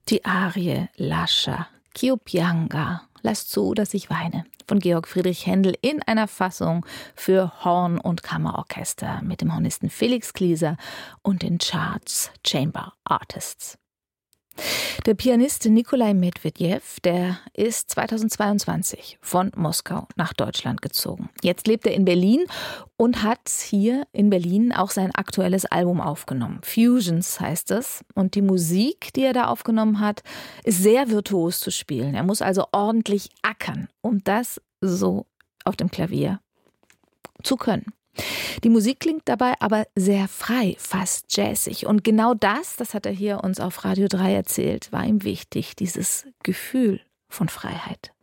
Die Arie Lascia, Ch'io pianga, lass zu, dass ich weine, von Georg Friedrich Händel in einer Fassung für Horn- und Kammerorchester mit dem Hornisten Felix Klieser und den Charts Chamber Artists. Der Pianist Nikolai Medvedev, der ist 2022 von Moskau nach Deutschland gezogen. Jetzt lebt er in Berlin und hat hier in Berlin auch sein aktuelles Album aufgenommen. Fusions heißt es. Und die Musik, die er da aufgenommen hat, ist sehr virtuos zu spielen. Er muss also ordentlich ackern, um das so auf dem Klavier zu können. Die Musik klingt dabei aber sehr frei, fast jazzig. Und genau das hat er hier uns auf Radio 3 erzählt, war ihm wichtig, dieses Gefühl von Freiheit.